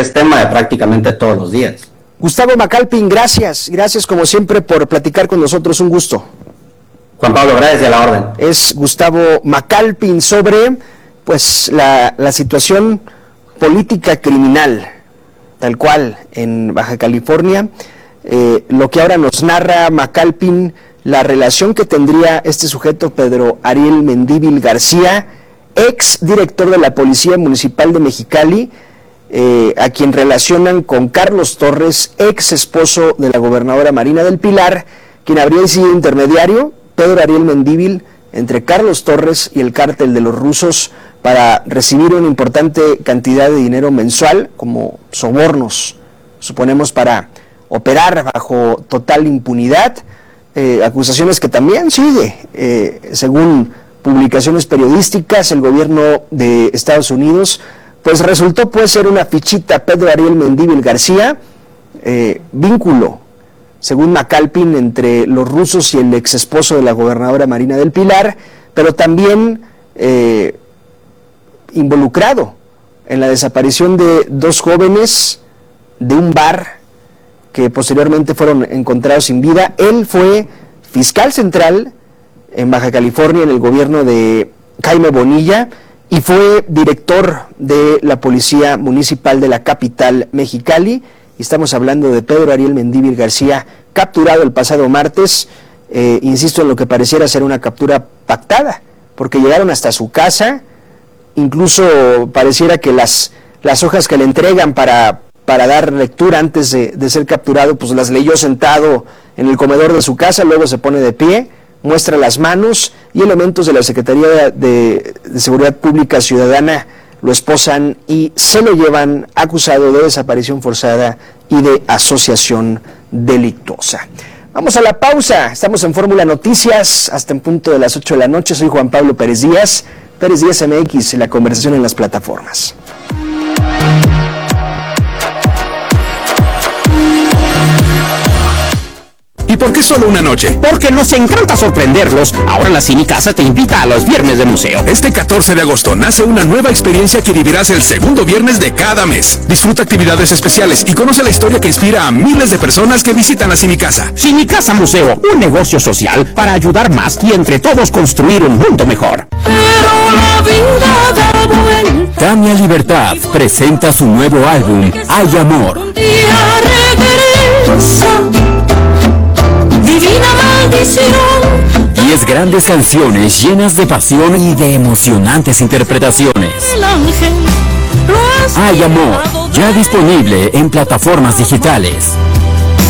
es tema de prácticamente todos los días. Gustavo Macalpin, gracias como siempre por platicar con nosotros, un gusto. Juan Pablo, gracias, a la orden. Es Gustavo Macalpin sobre pues la situación política criminal, tal cual, en Baja California. Lo que ahora nos narra Macalpin, la relación que tendría este sujeto, Pedro Ariel Mendívil García, ex director de la Policía Municipal de Mexicali, a quien relacionan con Carlos Torres, ex esposo de la gobernadora Marina del Pilar, quien habría sido intermediario, Pedro Ariel Mendívil, entre Carlos Torres y el cártel de los rusos para recibir una importante cantidad de dinero mensual como sobornos, suponemos para operar bajo total impunidad, acusaciones que también sigue, según publicaciones periodísticas, el gobierno de Estados Unidos, pues resultó ser una fichita Pedro Ariel Mendívil García, vínculo, según Macalpin, entre los rusos y el ex esposo de la gobernadora Marina del Pilar, pero también involucrado en la desaparición de dos jóvenes de un bar que posteriormente fueron encontrados sin vida. Él fue fiscal central en Baja California en el gobierno de Jaime Bonilla y fue director de la Policía Municipal de la capital Mexicali. Y estamos hablando de Pedro Ariel Mendívil García, capturado el pasado martes, insisto, en lo que pareciera ser una captura pactada, porque llegaron hasta su casa, incluso pareciera que las hojas que le entregan para dar lectura antes de ser capturado, pues las leyó sentado en el comedor de su casa, luego se pone de pie, muestra las manos y elementos de la Secretaría de Seguridad Pública Ciudadana lo esposan y se lo llevan acusado de desaparición forzada y de asociación delictuosa. Vamos a la pausa, estamos en Fórmula Noticias, hasta en punto de las 8 de la noche, soy Juan Pablo Pérez Díaz MX, la conversación en las plataformas. ¿Y por qué solo una noche? Porque nos encanta sorprenderlos. Ahora la Cinicasa te invita a los viernes de museo. Este 14 de agosto nace una nueva experiencia que vivirás el segundo viernes de cada mes. Disfruta actividades especiales y conoce la historia que inspira a miles de personas que visitan la Cinicasa. Cinicasa Museo, un negocio social para ayudar más y entre todos construir un mundo mejor. Pero la vida da vuelta. Tania Libertad presenta su nuevo álbum, Hay Amor. Un día regresa. Divina maldición. 10 grandes canciones llenas de pasión y de emocionantes interpretaciones. El ángel lo has Hay Amor, llevado ya disponible en plataformas digitales.